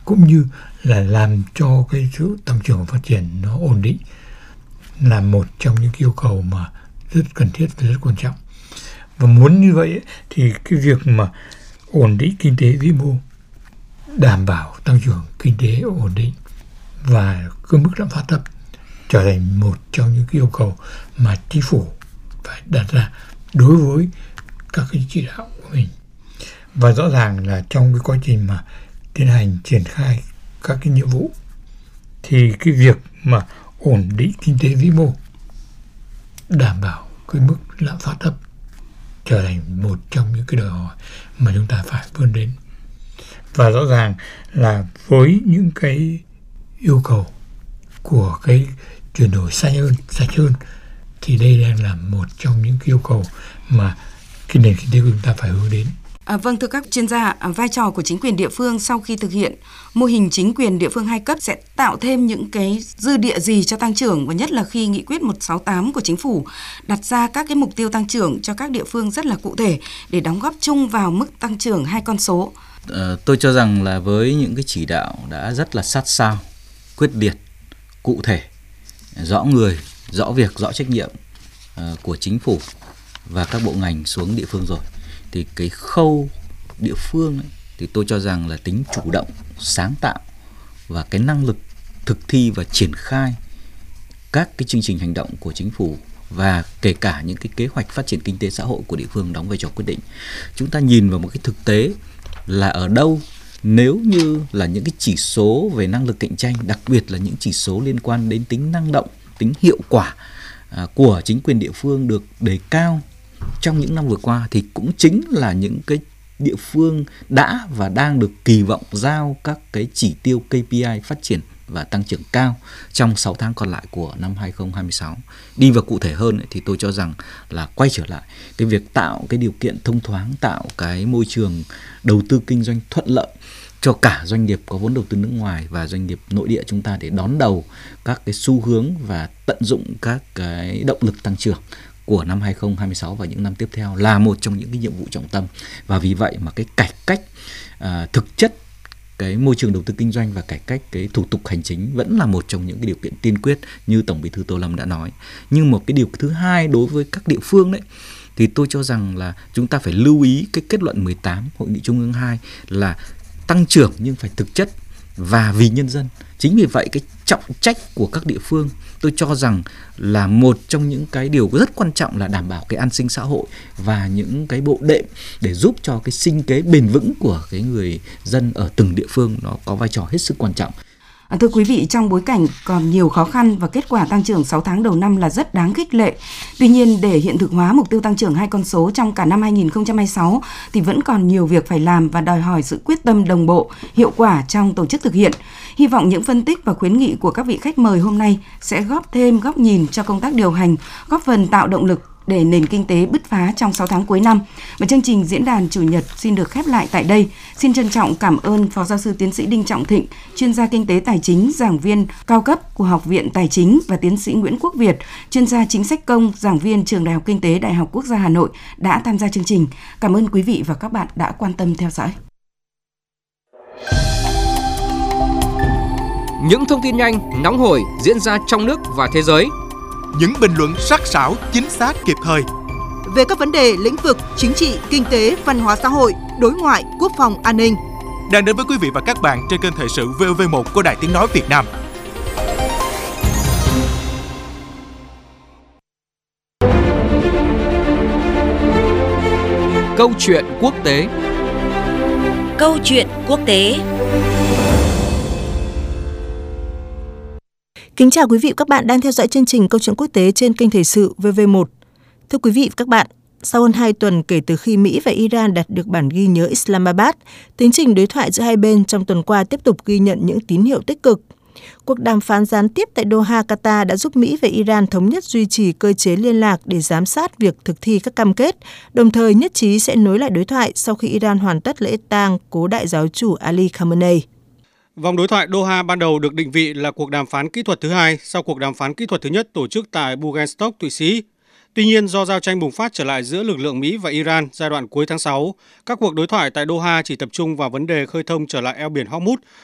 cũng như là làm cho cái sự tăng trưởng phát triển nó ổn định là một trong những yêu cầu mà rất cần thiết và rất quan trọng. Và muốn như vậy thì cái việc mà ổn định kinh tế vĩ mô, đảm bảo tăng trưởng kinh tế ổn định và cái mức lạm phát thấp trở thành một trong những yêu cầu mà chính phủ phải đặt ra đối với các cái chỉ đạo của mình. Và rõ ràng là trong cái quá trình mà tiến hành triển khai các cái nhiệm vụ thì cái việc mà ổn định kinh tế vĩ mô, đảm bảo cái mức lạm phát thấp trở thành một trong những cái đòi hỏi mà chúng ta phải vươn đến. Và rõ ràng là với những cái yêu cầu của cái chuyển đổi sạch hơn thì đây đang là một trong những yêu cầu mà cái nền kinh tế của chúng ta phải hướng đến. Vâng, thưa các chuyên gia, vai trò của chính quyền địa phương sau khi thực hiện mô hình chính quyền địa phương 2 cấp sẽ tạo thêm những cái dư địa gì cho tăng trưởng, và nhất là khi nghị quyết 168 của chính phủ đặt ra các cái mục tiêu tăng trưởng cho các địa phương rất là cụ thể để đóng góp chung vào mức tăng trưởng 2 con số. Tôi cho rằng là với những cái chỉ đạo đã rất là sát sao, quyết liệt, cụ thể, rõ người, rõ việc, rõ trách nhiệm của chính phủ và các bộ ngành xuống địa phương rồi, thì cái khâu địa phương ấy, thì tôi cho rằng là tính chủ động, sáng tạo và cái năng lực thực thi và triển khai các cái chương trình hành động của chính phủ và kể cả những cái kế hoạch phát triển kinh tế xã hội của địa phương đóng vai trò quyết định. Chúng ta nhìn vào một cái thực tế là ở đâu nếu như là những cái chỉ số về năng lực cạnh tranh, đặc biệt là những chỉ số liên quan đến tính năng động, tính hiệu quả của chính quyền địa phương được đề cao trong những năm vừa qua, thì cũng chính là những cái địa phương đã và đang được kỳ vọng giao các cái chỉ tiêu KPI phát triển và tăng trưởng cao trong 6 tháng còn lại của năm 2026. Đi vào cụ thể hơn thì tôi cho rằng là quay trở lại cái việc tạo cái điều kiện thông thoáng, tạo cái môi trường đầu tư kinh doanh thuận lợi cho cả doanh nghiệp có vốn đầu tư nước ngoài và doanh nghiệp nội địa chúng ta để đón đầu các cái xu hướng và tận dụng các cái động lực tăng trưởng của năm 2026 và những năm tiếp theo là một trong những cái nhiệm vụ trọng tâm. Và vì vậy mà cái cải cách thực chất cái môi trường đầu tư kinh doanh và cải cách cái thủ tục hành chính vẫn là một trong những cái điều kiện tiên quyết như Tổng Bí thư Tô Lâm đã nói. Nhưng một cái điều thứ hai đối với các địa phương đấy thì tôi cho rằng là chúng ta phải lưu ý cái kết luận 18 Hội nghị Trung ương 2 là tăng trưởng nhưng phải thực chất và vì nhân dân. Chính vì vậy cái trọng trách của các địa phương tôi cho rằng là một trong những cái điều rất quan trọng là đảm bảo cái an sinh xã hội và những cái bộ đệm để giúp cho cái sinh kế bền vững của cái người dân ở từng địa phương nó có vai trò hết sức quan trọng. Thưa quý vị, trong bối cảnh còn nhiều khó khăn và kết quả tăng trưởng 6 tháng đầu năm là rất đáng khích lệ. Tuy nhiên, để hiện thực hóa mục tiêu tăng trưởng 2 con số trong cả năm 2026 thì vẫn còn nhiều việc phải làm và đòi hỏi sự quyết tâm đồng bộ, hiệu quả trong tổ chức thực hiện. Hy vọng những phân tích và khuyến nghị của các vị khách mời hôm nay sẽ góp thêm góc nhìn cho công tác điều hành, góp phần tạo động lực để nền kinh tế bứt phá trong 6 tháng cuối năm. Và chương trình diễn đàn Chủ nhật xin được khép lại tại đây. Xin trân trọng cảm ơn Phó Giáo sư Tiến sĩ Đinh Trọng Thịnh, chuyên gia kinh tế tài chính, giảng viên cao cấp của Học viện Tài chính, và Tiến sĩ Nguyễn Quốc Việt, chuyên gia chính sách công, giảng viên Trường Đại học Kinh tế Đại học Quốc gia Hà Nội đã tham gia chương trình. Cảm ơn quý vị và các bạn đã quan tâm theo dõi. Những thông tin nhanh, nóng hổi diễn ra trong nước và thế giới. Những bình luận sắc sảo, chính xác, kịp thời về các vấn đề lĩnh vực chính trị, kinh tế, văn hóa xã hội, đối ngoại, quốc phòng, an ninh đang đến với quý vị và các bạn trên kênh Thời sự VOV1 của Đài Tiếng nói Việt Nam. Câu chuyện quốc tế. Câu chuyện quốc tế. Kính chào quý vị và các bạn đang theo dõi chương trình Câu chuyện quốc tế trên kênh Thời sự VV1. Thưa quý vị và các bạn, sau hơn 2 tuần kể từ khi Mỹ và Iran đạt được bản ghi nhớ Islamabad, tiến trình đối thoại giữa hai bên trong tuần qua tiếp tục ghi nhận những tín hiệu tích cực. Cuộc đàm phán gián tiếp tại Doha, Qatar đã giúp Mỹ và Iran thống nhất duy trì cơ chế liên lạc để giám sát việc thực thi các cam kết, đồng thời nhất trí sẽ nối lại đối thoại sau khi Iran hoàn tất lễ tang cố đại giáo chủ Ali Khamenei. Vòng đối thoại Doha ban đầu được định vị là cuộc đàm phán kỹ thuật thứ hai sau cuộc đàm phán kỹ thuật thứ nhất tổ chức tại Bugenstock, Thụy Sĩ. Tuy nhiên, do giao tranh bùng phát trở lại giữa lực lượng Mỹ và Iran giai đoạn cuối tháng 6, các cuộc đối thoại tại Doha chỉ tập trung vào vấn đề khơi thông trở lại eo biển Hormuz